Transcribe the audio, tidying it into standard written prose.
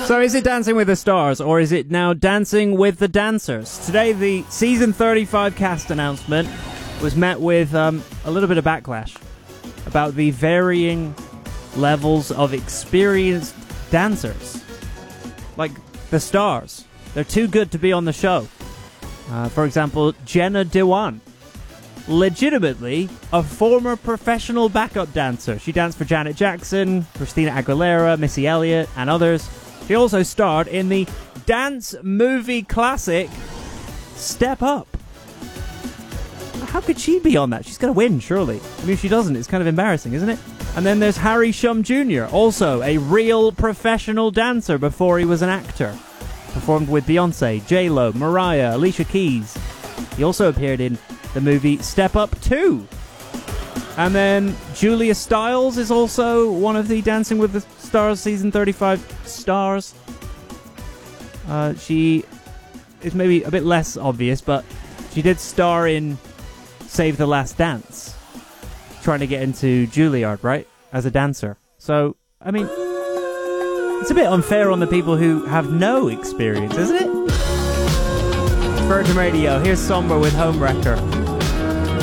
So is it Dancing with the Stars, or is it now Dancing with the Dancers? Today, the Season 35 cast announcement was met with a little bit of backlash about the varying levels of experienced dancers. Like the stars. They're too good to be on the show. For example, Jenna Dewan. Legitimately a former professional backup dancer. She danced for Janet Jackson, Christina Aguilera, Missy Elliott, and others. She also starred in the dance movie classic Step Up. How could she be on that? She's going to win, surely. I mean, if she doesn't, it's kind of embarrassing, isn't it? And then there's Harry Shum Jr., also a real professional dancer before he was an actor. Performed with Beyonce, J-Lo, Mariah, Alicia Keys. He also appeared in the movie Step Up 2. And then Julia Stiles is also one of the Dancing with the Stars Season 35 stars. She is maybe a bit less obvious, but she did star in Save the Last Dance. Trying to get into Juilliard, right? As a dancer. So, I mean, it's a bit unfair on the people who have no experience, isn't it? Virgin Radio, here's Somber with Homewrecker.